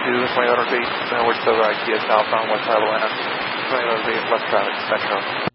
20 letter V, which is over IKEA southbound West Highland, 20 letter V, less traffic, Metro.